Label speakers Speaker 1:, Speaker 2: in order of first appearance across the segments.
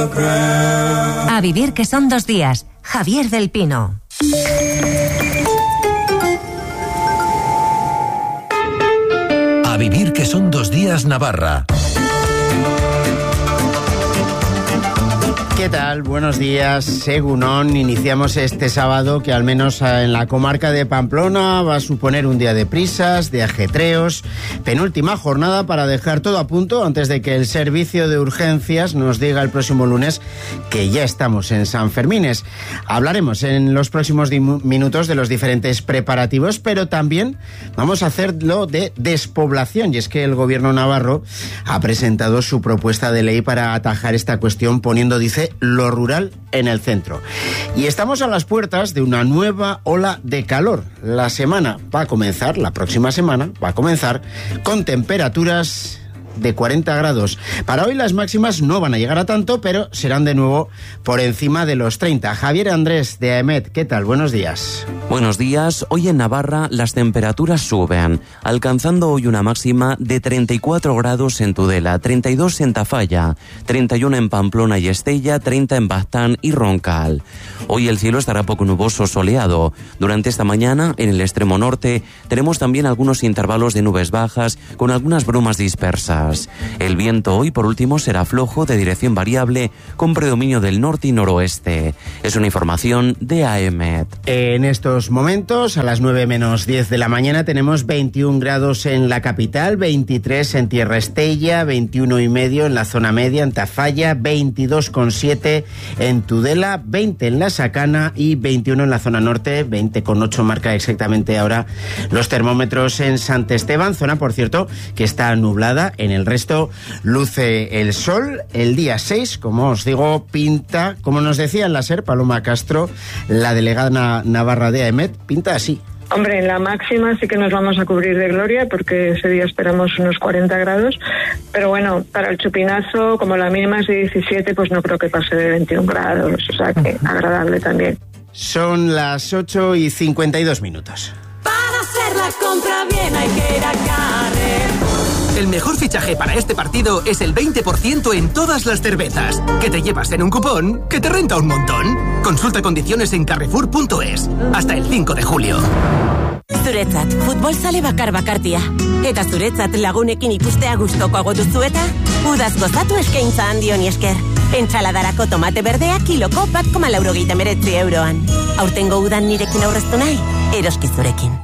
Speaker 1: A vivir que son 2 días. Javier del Pino.
Speaker 2: A vivir que son 2 días Navarra.
Speaker 3: ¿Qué tal? Buenos días, Según iniciamos este sábado que al menos en la comarca de Pamplona va a suponer un día de prisas, de ajetreos, penúltima jornada para dejar todo a punto antes de que el servicio de urgencias nos diga el próximo lunes que ya estamos en San Fermines. Hablaremos en los próximos minutos de los diferentes preparativos, pero también vamos a hacerlo de despoblación, y es que el gobierno navarro ha presentado su propuesta de ley para atajar esta cuestión poniendo, dice, lo rural en el centro. Y estamos a las puertas de una nueva ola de calor. La próxima semana va a comenzar con temperaturas de 40 grados. Para hoy las máximas no van a llegar a tanto, pero serán de nuevo por encima de los 30. Javier Andrés de AEMET, ¿qué tal? Buenos días.
Speaker 4: Buenos días. Hoy en Navarra las temperaturas suben, alcanzando hoy una máxima de 34 grados en Tudela, 32 en Tafalla, 31 en Pamplona y Estella, 30 en Baztán y Roncal. Hoy el cielo estará poco nuboso, soleado. Durante esta mañana, en el extremo norte, tenemos también algunos intervalos de nubes bajas con algunas brumas dispersas. El viento hoy, por último, será flojo, de dirección variable, con predominio del norte y noroeste. Es una información de AEMET.
Speaker 3: En estos momentos, a las 9 menos 10 de la mañana, tenemos 21 grados en la capital, 23 en Tierra Estella, 21,5 en la zona media, en Tafalla, 22,7 en Tudela, 20 en la Sacana y 21 en la zona norte, 20,8 marca exactamente ahora los termómetros en Sant Esteban, zona, por cierto, que está nublada. En el resto luce el sol. El día 6, como os digo, pinta, como nos decía en la SER, Paloma Castro, la delegada navarra de AEMET, pinta así.
Speaker 5: Hombre, en la máxima sí que nos vamos a cubrir de gloria porque ese día esperamos unos 40 grados, pero bueno, para el chupinazo, como la mínima es de 17, pues no creo que pase de 21 grados, o sea que agradable también.
Speaker 3: Son las 8:52.
Speaker 6: Para hacer la compra bien hay que ir a Carrefour.
Speaker 7: El mejor fichaje para este partido es el 20% en todas las cervezas, que te llevas en un cupón que te renta un montón. Consulta condiciones en carrefour.es. Hasta el 5 de julio.
Speaker 6: Zuretzat, futbolzale bakartia. Eta zuretzat lagunekin ikustea gustokoago duzu eta udaz gozatu eskaintza handi honi esker. Entsaladarako tomate berdea kiloko 1,89 euroan. Aurtengo udan nirekin aurreztu nahi, eroski zurekin.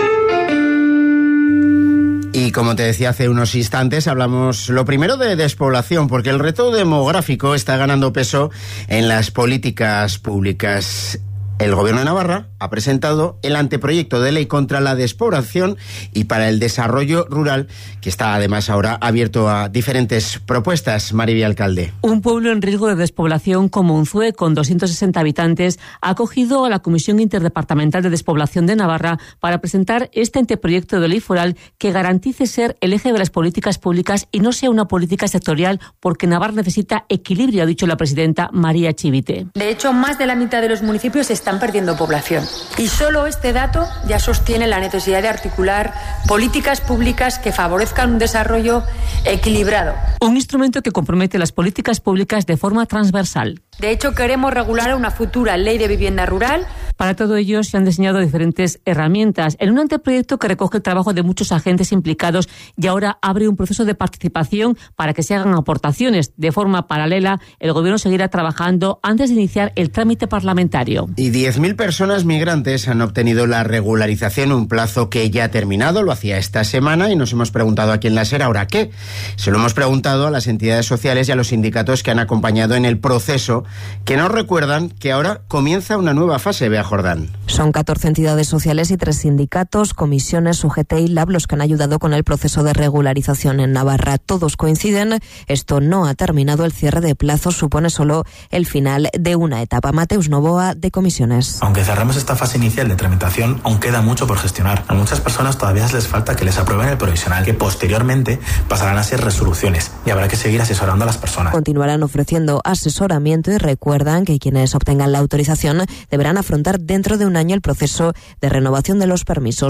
Speaker 3: Y como te decía hace unos instantes, hablamos lo primero de despoblación, porque el reto demográfico está ganando peso en las políticas públicas. El Gobierno de Navarra ha presentado el anteproyecto de ley contra la despoblación y para el desarrollo rural, que está además ahora abierto a diferentes propuestas. Maribel Alcalde.
Speaker 8: Un pueblo en riesgo de despoblación como Unzué, con 260 habitantes, ha acogido a la Comisión Interdepartamental de Despoblación de Navarra para presentar este anteproyecto de ley foral que garantice ser el eje de las políticas públicas y no sea una política sectorial, porque Navarra necesita equilibrio, ha dicho la presidenta María Chivite.
Speaker 9: De hecho, más de la mitad de los municipios están perdiendo población. Y solo este dato ya sostiene la necesidad de articular políticas públicas que favorezcan un desarrollo equilibrado.
Speaker 8: Un instrumento que compromete las políticas públicas de forma transversal.
Speaker 9: De hecho, queremos regular una futura ley de vivienda rural.
Speaker 8: Para todo ello se han diseñado diferentes herramientas en un anteproyecto que recoge el trabajo de muchos agentes implicados y ahora abre un proceso de participación para que se hagan aportaciones. De forma paralela, el Gobierno seguirá trabajando antes de iniciar el trámite parlamentario.
Speaker 3: Y 10.000 personas migrantes han obtenido la regularización, un plazo que ya ha terminado, lo hacía esta semana, y nos hemos preguntado aquí en la SER, ¿ahora qué? Se lo hemos preguntado a las entidades sociales y a los sindicatos que han acompañado en el proceso, que nos recuerdan que ahora comienza una nueva fase. Bea Jordán.
Speaker 10: Son 14 entidades sociales y 3 sindicatos, comisiones, UGT y LAB los que han ayudado con el proceso de regularización en Navarra. Todos coinciden, esto no ha terminado, el cierre de plazos supone solo el final de una etapa. Mateus Novoa, de comisiones.
Speaker 11: Aunque cerramos esta fase inicial de tramitación, aún queda mucho por gestionar. A muchas personas todavía les falta que les aprueben el provisional, que posteriormente pasarán a ser resoluciones, y habrá que seguir asesorando a las personas.
Speaker 10: Continuarán ofreciendo asesoramiento y recuerdan que quienes obtengan la autorización deberán afrontar dentro de un año el proceso de renovación de los permisos.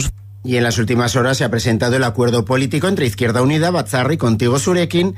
Speaker 3: Y en las últimas horas se ha presentado el acuerdo político entre Izquierda Unida, Batzarri y Contigo Zurekin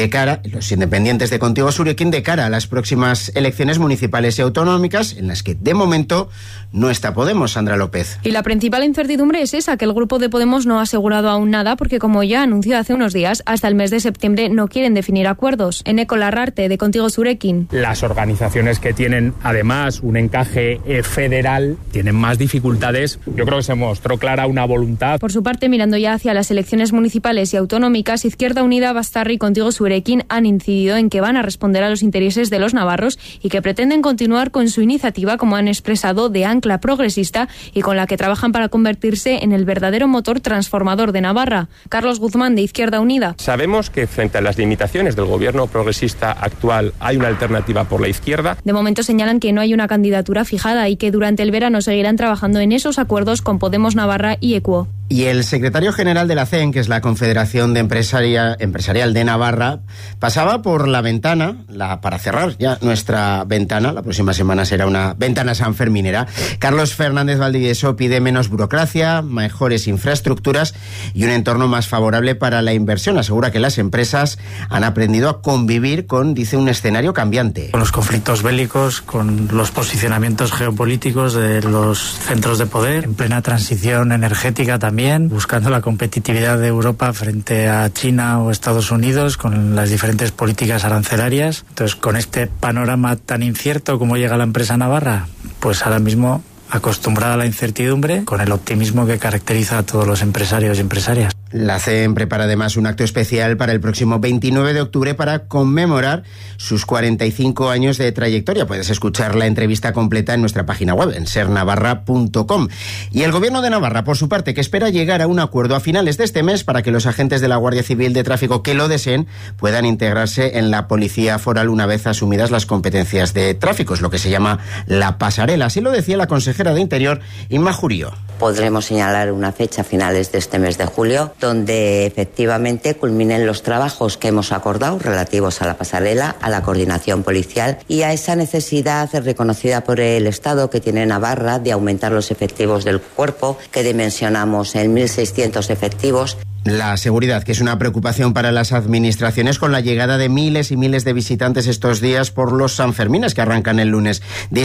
Speaker 3: los independientes de Contigo Zurekin de cara a las próximas elecciones municipales y autonómicas, en las que de momento no está Podemos, Sandra López.
Speaker 12: Y la principal incertidumbre es esa, que el grupo de Podemos no ha asegurado aún nada, porque como ya anunció hace unos días, hasta el mes de septiembre no quieren definir acuerdos. Eneco Larrarte, de Contigo Zurekin.
Speaker 13: Las organizaciones que tienen además un encaje federal tienen más dificultades. Yo creo que se mostró clara una voluntad.
Speaker 12: Por su parte, mirando ya hacia las elecciones municipales y autonómicas, Izquierda Unida, Batzarri y Contigo Zurekin han incidido en que van a responder a los intereses de los navarros y que pretenden continuar con su iniciativa, como han expresado, de ancla progresista y con la que trabajan para convertirse en el verdadero motor transformador de Navarra. Carlos Guzmán, de Izquierda Unida.
Speaker 14: Sabemos que frente a las limitaciones del gobierno progresista actual hay una alternativa por la izquierda.
Speaker 12: De momento señalan que no hay una candidatura fijada y que durante el verano seguirán trabajando en esos acuerdos con Podemos Navarra y Equo.
Speaker 3: Y el secretario general de la CEN, que es la Confederación de Empresarial de Navarra, pasaba por la ventana, para cerrar ya nuestra ventana, la próxima semana será una ventana sanferminera. Carlos Fernández Valdivieso pide menos burocracia, mejores infraestructuras y un entorno más favorable para la inversión. Asegura que las empresas han aprendido a convivir con, dice, un escenario cambiante.
Speaker 15: Con los conflictos bélicos, con los posicionamientos geopolíticos de los centros de poder, en plena transición energética también, buscando la competitividad de Europa frente a China o Estados Unidos con las diferentes políticas arancelarias. Entonces, con este panorama tan incierto, ¿cómo llega la empresa navarra? Pues ahora mismo acostumbrada a la incertidumbre, con el optimismo que caracteriza a todos los empresarios y empresarias.
Speaker 3: La CEN prepara además un acto especial para el próximo 29 de octubre para conmemorar sus 45 años de trayectoria. Puedes escuchar la entrevista completa en nuestra página web, en sernavarra.com. Y el Gobierno de Navarra, por su parte, que espera llegar a un acuerdo a finales de este mes para que los agentes de la Guardia Civil de Tráfico que lo deseen puedan integrarse en la Policía Foral una vez asumidas las competencias de tráfico. Es lo que se llama la pasarela. Así lo decía la consejera de Interior, Inma Jurío.
Speaker 16: Podremos señalar una fecha a finales de este mes de julio, donde efectivamente culminen los trabajos que hemos acordado relativos a la pasarela, a la coordinación policial y a esa necesidad reconocida por el Estado que tiene Navarra de aumentar los efectivos del cuerpo, que dimensionamos en 1.600 efectivos.
Speaker 3: La seguridad, que es una preocupación para las administraciones con la llegada de miles y miles de visitantes estos días por los Sanfermines que arrancan el lunes.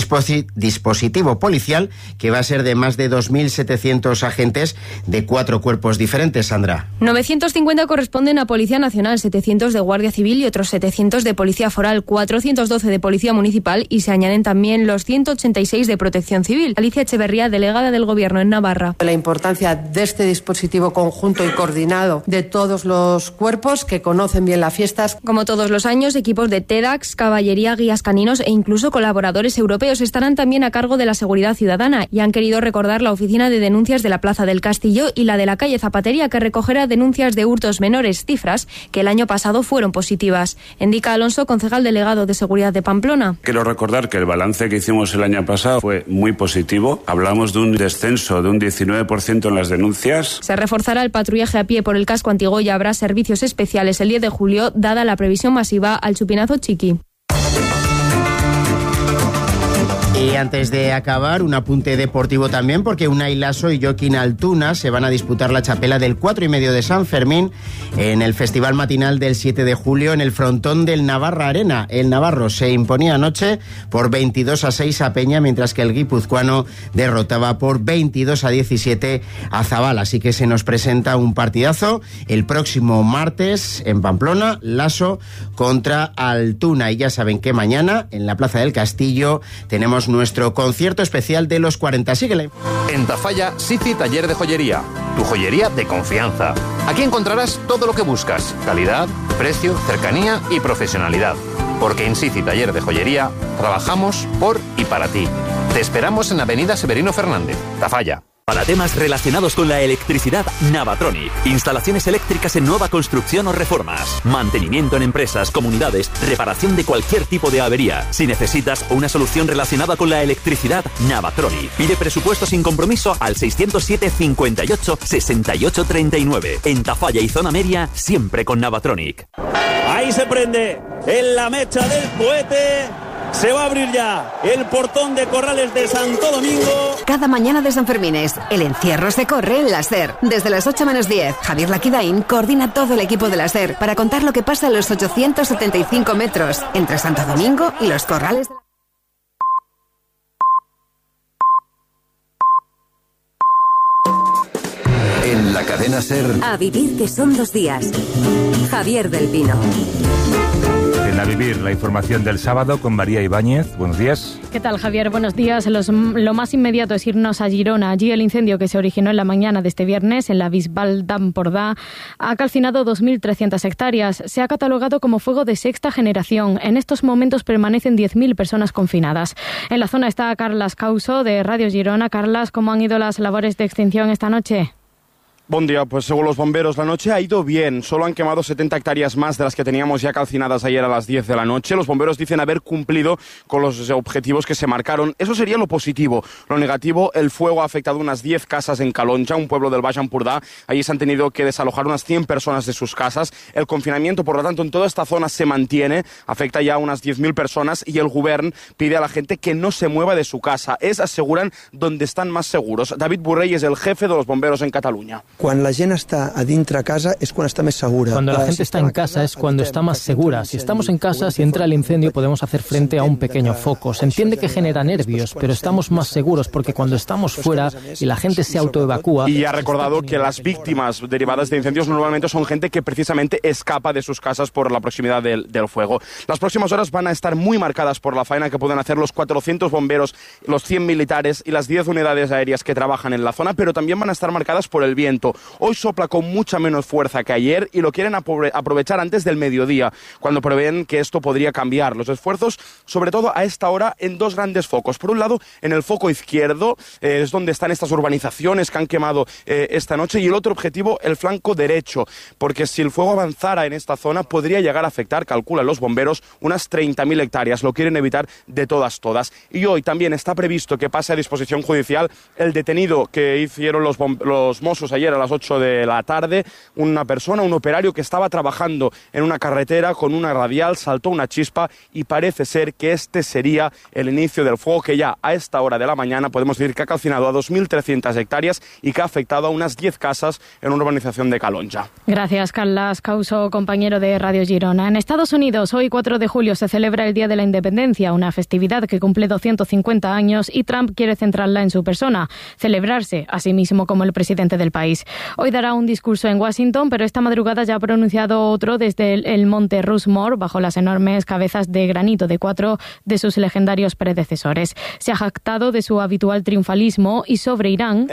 Speaker 3: Dispositivo policial que va a ser de más de 2.700 agentes de 4 cuerpos diferentes, Sandra.
Speaker 12: 950 corresponden a Policía Nacional, 700 de Guardia Civil y otros 700 de Policía Foral, 412 de Policía Municipal y se añaden también los 186 de Protección Civil. Alicia Echeverría, delegada del Gobierno en Navarra.
Speaker 17: La importancia de este dispositivo conjunto y coordinado de todos los cuerpos que conocen bien las fiestas.
Speaker 12: Como todos los años, equipos de TEDx, caballería, guías caninos e incluso colaboradores europeos estarán también a cargo de la seguridad ciudadana y han querido recordar la oficina de denuncias de la Plaza del Castillo y la de la calle Zapatería, que recogerá denuncias de hurtos menores, cifras que el año pasado fueron positivas. Indica Alonso, concejal delegado de Seguridad de Pamplona.
Speaker 18: Quiero recordar que el balance que hicimos el año pasado fue muy positivo. Hablamos de un descenso de un 19% en las denuncias.
Speaker 12: Se reforzará el patrullaje a pie por el casco antiguo y habrá servicios especiales el 10 de julio, dada la previsión masiva al Chupinazo Chiqui.
Speaker 3: Y antes de acabar, un apunte deportivo también, porque Unai Laso y Joaquín Altuna se van a disputar la chapela del 4,5 de San Fermín en el Festival Matinal del 7 de julio en el frontón del Navarra Arena. El navarro se imponía anoche por 22-6 a Peña, mientras que el guipuzcoano derrotaba por 22-17 a Zabala. Así que se nos presenta un partidazo el próximo martes en Pamplona, Laso contra Altuna. Y ya saben que mañana en la Plaza del Castillo tenemos nuestro concierto especial de los 40. Síguele.
Speaker 19: En Tafalla, Sisi Taller de Joyería, tu joyería de confianza. Aquí encontrarás todo lo que buscas: calidad, precio, cercanía y profesionalidad. Porque en Sisi Taller de Joyería trabajamos por y para ti. Te esperamos en Avenida Severino Fernández, Tafalla.
Speaker 20: Para temas relacionados con la electricidad, Navatronic. Instalaciones eléctricas en nueva construcción o reformas. Mantenimiento en empresas, comunidades, reparación de cualquier tipo de avería. Si necesitas una solución relacionada con la electricidad, Navatronic. Pide presupuesto sin compromiso al 607 58 68 39. En Tafalla y zona media, siempre con Navatronic.
Speaker 21: Ahí se prende en la mecha del cohete. Se va a abrir ya el portón de Corrales de Santo Domingo.
Speaker 22: Cada mañana de San Fermines, el encierro se corre en la SER. Desde las 8 menos 10, Javier Laquidaín coordina todo el equipo de la SER para contar lo que pasa en los 875 metros entre Santo Domingo y los Corrales.
Speaker 2: En la cadena SER.
Speaker 1: A vivir que son 2 días. Javier del Pino.
Speaker 23: En A Vivir, la información del sábado con María Ibáñez. Buenos días.
Speaker 12: ¿Qué tal, Javier? Buenos días. Lo más inmediato es irnos a Girona. Allí el incendio que se originó en la mañana de este viernes en la Bisbal d'Empordà ha calcinado 2.300 hectáreas. Se ha catalogado como fuego de 6ª generación. En estos momentos permanecen 10.000 personas confinadas. En la zona está Carlas Causo de Radio Girona. Carlas, ¿cómo han ido las labores de extinción esta noche?
Speaker 24: Buen día, pues según los bomberos la noche ha ido bien, solo han quemado 70 hectáreas más de las que teníamos ya calcinadas ayer a las 10 de la noche. Los bomberos dicen haber cumplido con los objetivos que se marcaron. Eso sería lo positivo. Lo negativo, el fuego ha afectado unas 10 casas en Calonja, un pueblo del Baix Empordà. Allí se han tenido que desalojar unas 100 personas de sus casas. El confinamiento, por lo tanto, en toda esta zona se mantiene, afecta ya a unas 10.000 personas y el govern pide a la gente que no se mueva de su casa. Aseguran, donde están más seguros. David Borrell es el jefe de los bomberos en Cataluña.
Speaker 25: Cuando la gente está adentro de casa es cuando está más segura.
Speaker 26: Cuando la gente está en casa es cuando está más segura. Si estamos en casa, si entra el incendio, podemos hacer frente a un pequeño foco. Se entiende que genera nervios, pero estamos más seguros porque cuando estamos fuera y la gente se autoevacúa...
Speaker 24: Y ha recordado que las víctimas derivadas de incendios normalmente son gente que precisamente escapa de sus casas por la proximidad del fuego. Las próximas horas van a estar muy marcadas por la faena que pueden hacer los 400 bomberos, los 100 militares y las 10 unidades aéreas que trabajan en la zona, pero también van a estar marcadas por el viento. Hoy sopla con mucha menos fuerza que ayer y lo quieren aprovechar antes del mediodía, cuando prevén que esto podría cambiar. Los esfuerzos, sobre todo a esta hora, en 2 grandes focos. Por un lado, en el foco izquierdo, es donde están estas urbanizaciones que han quemado esta noche, y el otro objetivo, el flanco derecho, porque si el fuego avanzara en esta zona, podría llegar a afectar, calculan los bomberos, unas 30.000 hectáreas. Lo quieren evitar de todas. Y hoy también está previsto que pase a disposición judicial el detenido que hicieron los Mossos ayer a las 8 de la tarde, una persona, un operario que estaba trabajando en una carretera con una radial, saltó una chispa y parece ser que este sería el inicio del fuego que ya a esta hora de la mañana podemos decir que ha calcinado a 2.300 hectáreas y que ha afectado a unas 10 casas en una urbanización de Calonja.
Speaker 12: Gracias, Carlas Causo, compañero de Radio Girona. En Estados Unidos, hoy 4 de julio se celebra el Día de la Independencia, una festividad que cumple 250 años y Trump quiere centrarla en su persona, celebrarse a sí mismo como el presidente del país. Hoy dará un discurso en Washington, pero esta madrugada ya ha pronunciado otro desde el monte Rushmore, bajo las enormes cabezas de granito de 4 de sus legendarios predecesores. Se ha jactado de su habitual triunfalismo y sobre Irán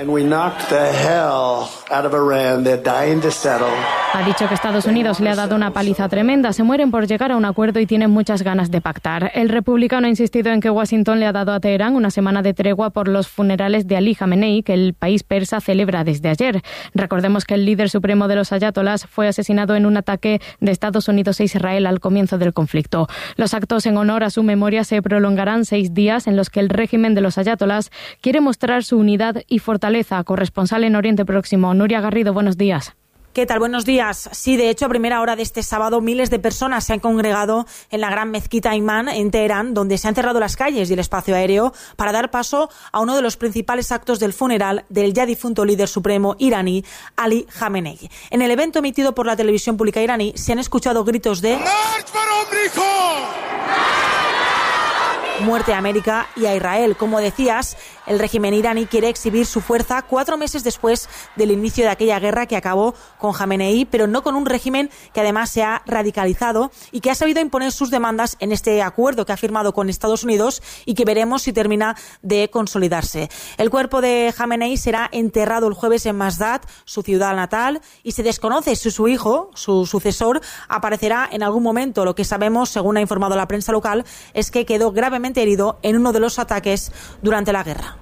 Speaker 12: ha dicho que Estados Unidos le ha dado una paliza tremenda, se mueren por llegar a un acuerdo y tienen muchas ganas de pactar. El republicano ha insistido en que Washington le ha dado a Teherán una semana de tregua por los funerales de Ali Khamenei, que el país persa celebra desde ayer. Recordemos que el líder supremo de los ayatolás fue asesinado en un ataque de Estados Unidos e Israel al comienzo del conflicto. Los actos en honor a su memoria se prolongarán 6 días en los que el régimen de los ayatolás quiere mostrar su unidad y fortaleza. Corresponsal en Oriente Próximo, Nuria Garrido, buenos días.
Speaker 27: ¿Qué tal? Buenos días. Sí, de hecho, a primera hora de este sábado, miles de personas se han congregado en la gran mezquita Imán en Teherán, donde se han cerrado las calles y el espacio aéreo para dar paso a uno de los principales actos del funeral del ya difunto líder supremo iraní, Ali Khamenei. En el evento emitido por la televisión pública iraní se han escuchado gritos de muerte a América y a Israel. Como decías, el régimen iraní quiere exhibir su fuerza 4 meses después del inicio de aquella guerra que acabó con Khamenei, pero no con un régimen que además se ha radicalizado y que ha sabido imponer sus demandas en este acuerdo que ha firmado con Estados Unidos y que veremos si termina de consolidarse. El cuerpo de Khamenei será enterrado el jueves en Masdad, su ciudad natal, y se desconoce si su hijo, su sucesor, aparecerá en algún momento. Lo que sabemos, según ha informado la prensa local, es que quedó gravemente herido en uno de los ataques durante la guerra.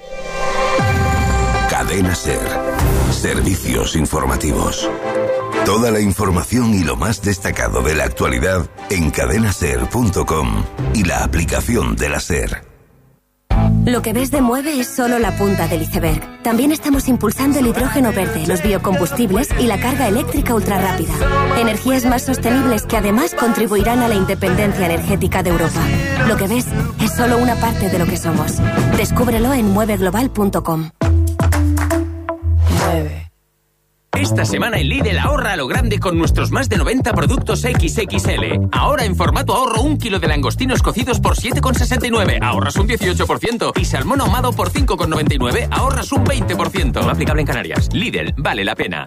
Speaker 2: Cadena SER. Servicios informativos. Toda la información y lo más destacado de la actualidad en cadenaser.com y la aplicación de la SER.
Speaker 4: Lo que ves de Mueve es solo la punta del iceberg. También estamos impulsando el hidrógeno verde, los biocombustibles y la carga eléctrica ultrarrápida. Energías más sostenibles que además contribuirán a la independencia energética de Europa. Lo que ves es solo una parte de lo que somos. Descúbrelo en mueveglobal.com.
Speaker 5: Esta semana en Lidl ahorra a lo grande con nuestros más de 90 productos XXL. Ahora en formato ahorro 1 kilo de langostinos cocidos por 7,69. Ahorras un 18%. Y salmón ahumado por 5,99. Ahorras un 20%. No aplicable en Canarias. Lidl, vale la pena.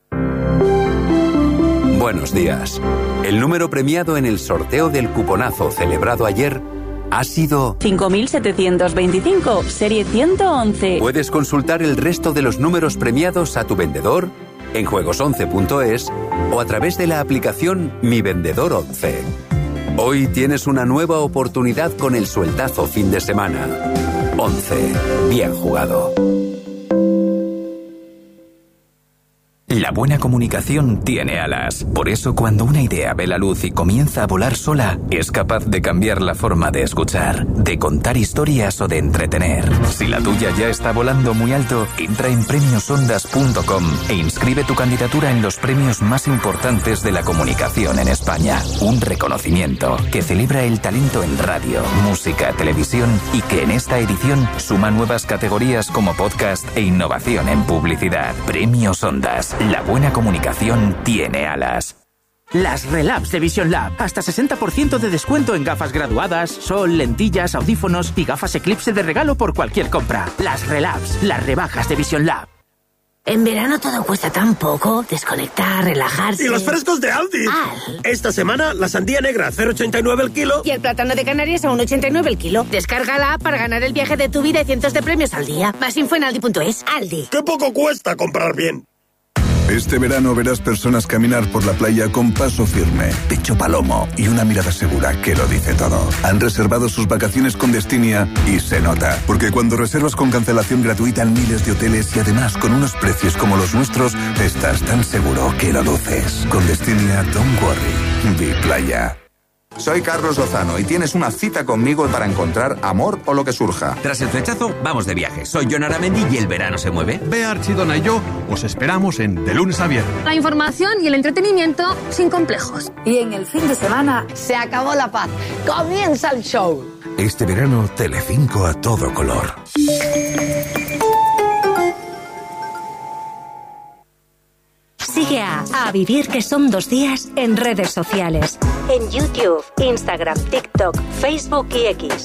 Speaker 6: Buenos días. El número premiado en el sorteo del cuponazo celebrado ayer ha sido
Speaker 7: 5.725, serie 111.
Speaker 6: Puedes consultar el resto de los números premiados a tu vendedor en juegos11.es o a través de la aplicación Mi Vendedor 11. Hoy tienes una nueva oportunidad con el sueltazo fin de semana. 11. Bien jugado.
Speaker 8: La buena comunicación tiene alas. Por eso, cuando una idea ve la luz y comienza a volar sola, es capaz de cambiar la forma de escuchar, de contar historias o de entretener. Si la tuya ya está volando muy alto, entra en premiosondas.com e inscribe tu candidatura en los premios más importantes de la comunicación en España. Un reconocimiento que celebra el talento en radio, música, televisión y que en esta edición suma nuevas categorías como podcast e innovación en publicidad. Premios Ondas. La buena comunicación tiene alas.
Speaker 9: Las Relabs de Vision Lab. Hasta 60% de descuento en gafas graduadas, sol, lentillas, audífonos y gafas Eclipse de regalo por cualquier compra. Las Relabs, las rebajas de Vision Lab.
Speaker 11: En verano todo cuesta tan poco. Desconectar, relajarse.
Speaker 28: ¡Y los frescos de Aldi! Esta semana, la sandía negra a 0,89 el kilo.
Speaker 11: Y el plátano de Canarias a 1,89 el kilo. Descarga la app para ganar el viaje de tu vida y cientos de premios al día. Más info en aldi.es. Aldi.
Speaker 28: ¡Qué poco cuesta comprar bien!
Speaker 29: Este verano verás personas caminar por la playa con paso firme, pecho palomo y una mirada segura que lo dice todo. Han reservado sus vacaciones con Destinia y se nota, porque cuando reservas con cancelación gratuita en miles de hoteles y además con unos precios como los nuestros, estás tan seguro que lo luces. Con Destinia, don't worry, be playa.
Speaker 30: Soy Carlos Lozano y tienes una cita conmigo para encontrar amor o lo que surja.
Speaker 31: Tras el flechazo, vamos de viaje. Soy Jon Aramendi y el verano se mueve.
Speaker 32: Bea Archidona y yo os esperamos en De Lunes a Viernes.
Speaker 33: La información y el entretenimiento sin complejos.
Speaker 34: Y en el fin de semana se acabó la paz. Comienza el show.
Speaker 2: Este verano, Telecinco a todo color.
Speaker 1: Sigue a Vivir que son 2 días en redes sociales. En YouTube, Instagram, TikTok, Facebook y X.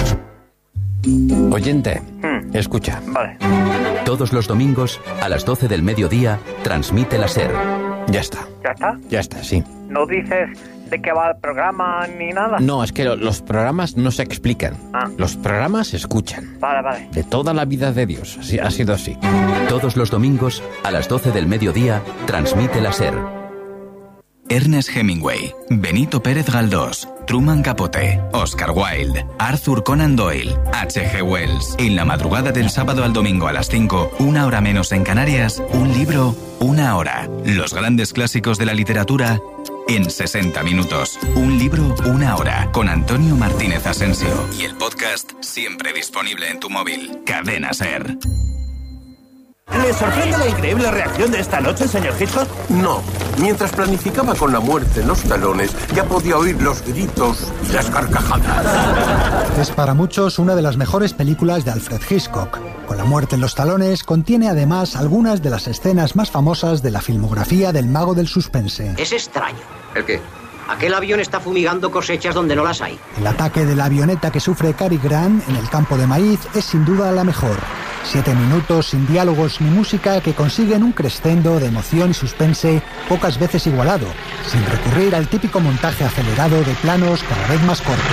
Speaker 35: Oyente, escucha.
Speaker 36: Vale.
Speaker 8: Todos los domingos, a las 12 del mediodía, transmite la SER.
Speaker 35: Ya está.
Speaker 36: ¿Ya está?
Speaker 35: Ya está, sí.
Speaker 36: ¿No dices de qué va el programa ni nada?
Speaker 35: No, es que los programas no se explican. Los programas se escuchan.
Speaker 36: Vale.
Speaker 35: De toda la vida de Dios. Así, ha sido así.
Speaker 8: Todos los domingos, a las 12 del mediodía, transmite la SER.
Speaker 37: Ernest Hemingway, Benito Pérez Galdós, Truman Capote, Oscar Wilde, Arthur Conan Doyle, H.G. Wells. En la madrugada del sábado al domingo a las 5, 1 hora menos en Canarias, un libro, 1 hora. Los grandes clásicos de la literatura en 60 minutos. Un libro, 1 hora. Con Antonio Martínez Asensio. Y el podcast siempre disponible en tu móvil. Cadena SER.
Speaker 38: ¿Le sorprende la increíble reacción de esta noche, señor Hitchcock?
Speaker 39: No. Mientras planificaba con la muerte en los talones, ya podía oír los gritos y las carcajadas.
Speaker 40: Es para muchos una de las mejores películas de Alfred Hitchcock. Con la muerte en los talones, contiene además algunas de las escenas más famosas de la filmografía del mago del suspense.
Speaker 41: Es extraño.
Speaker 42: ¿El qué?
Speaker 41: Aquel avión está fumigando cosechas donde no las hay.
Speaker 40: El ataque de la avioneta que sufre Cary Grant en el campo de maíz es sin duda la mejor. 7 minutos sin diálogos ni música que consiguen un crescendo de emoción y suspense pocas veces igualado, sin recurrir al típico montaje acelerado de planos cada vez más cortos.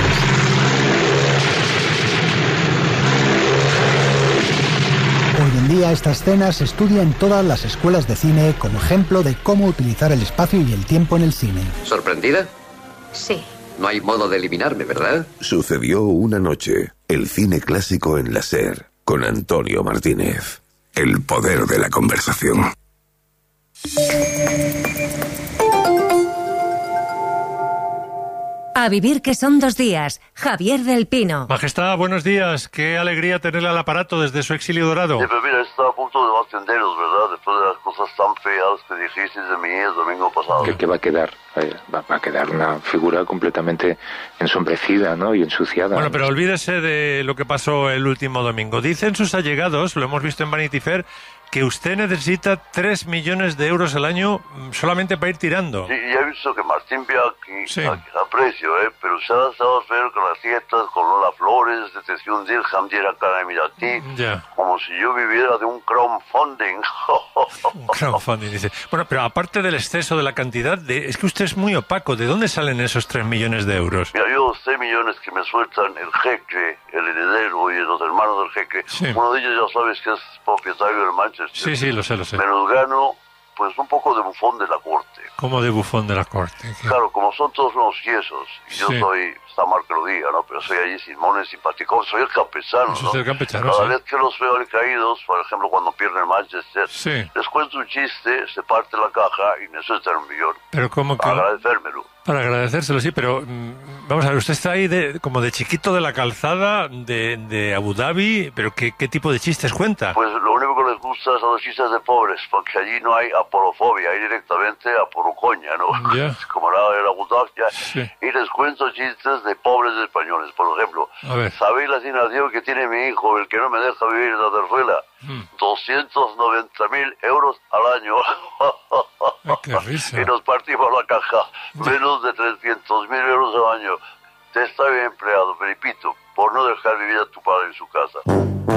Speaker 40: Hoy en día esta escena se estudia en todas las escuelas de cine como ejemplo de cómo utilizar el espacio y el tiempo en el cine.
Speaker 42: ¿Sorprendida?
Speaker 1: Sí.
Speaker 42: No hay modo de eliminarme, ¿verdad?
Speaker 2: Sucedió una noche. El cine clásico en la SER. Con Antonio Martínez. El poder de la conversación.
Speaker 1: A vivir que son 2 días. Javier del Pino.
Speaker 3: Majestad, buenos días. Qué alegría tenerle al aparato desde su exilio dorado.
Speaker 4: Sí, pero mira, está a punto de no atenderos, ¿verdad? Después de las cosas tan feas que dijisteis de mí el domingo pasado.
Speaker 5: ¿Qué va a quedar? Va a quedar una figura completamente ensombrecida, ¿no? Y ensuciada.
Speaker 3: Bueno, pero olvídese de lo que pasó el último domingo. Dicen sus allegados, lo hemos visto en Vanity Fair, que usted necesita 3 millones de euros al año solamente para ir tirando.
Speaker 4: Sí, ya he visto que Martín Bianchi, a quien aprecio, pero se ha estado feo con las dietas, con Lola Flores, de un dirham de cara a Miratí, como si yo viviera de un crowdfunding.
Speaker 3: Un crowdfunding, dice. Bueno, pero aparte del exceso de la cantidad, es que usted es muy opaco. ¿De dónde salen esos 3 millones de euros?
Speaker 4: Mira, yo 6 millones que me sueltan el jeque, el heredero y los hermanos del jeque. Sí. Uno de ellos ya sabes que es propietario del Manchester.
Speaker 3: Sí, lo sé.
Speaker 4: Me los gano, pues, un poco de bufón de la corte.
Speaker 3: ¿Cómo de bufón de la corte?
Speaker 4: Claro, como son todos unos yesos, y yo soy, está mal que lo diga, ¿no? Pero soy allí simón, simpático, soy el campechano, ¿no?
Speaker 3: El campechano,
Speaker 4: Cada vez que los veo caídos, por ejemplo, cuando pierden el Manchester, les cuento un chiste, se parte la caja y necesitan 1 millón.
Speaker 3: Pero ¿cómo que...?
Speaker 4: Para agradecérmelo.
Speaker 3: Para agradecérselo, sí, pero vamos a ver, usted está ahí como de chiquito de la calzada de Abu Dhabi, pero ¿qué tipo de chistes cuenta?
Speaker 4: Pues lo único que les gusta son los chistes de pobres, porque allí no hay aporofobia, hay directamente aporocoña, ¿no? Como era Abu Dhabi, y les cuento chistes de pobres españoles. Por ejemplo, ¿sabéis la asignación que tiene mi hijo, el que no me deja vivir en la terzuela? 290.000 euros al año.
Speaker 3: Ay, qué risa.
Speaker 4: Y nos partimos la caja. Menos de 300.000 euros al año. Te está bien empleado, Felipito, por no dejar vivir a tu padre en su casa.